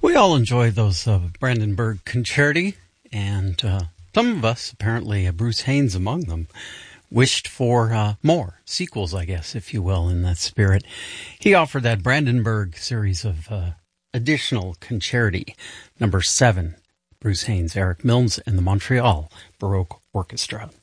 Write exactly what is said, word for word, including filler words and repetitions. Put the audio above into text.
We all enjoy those uh, Brandenburg Concerti, and uh, some of us, apparently uh, Bruce Haynes among them, wished for uh, more sequels, I guess, if you will, in that spirit. He offered that Brandenburg series of uh, additional concerti, number seven, Bruce Haynes, Eric Milnes, and the Montreal Baroque Orchestra.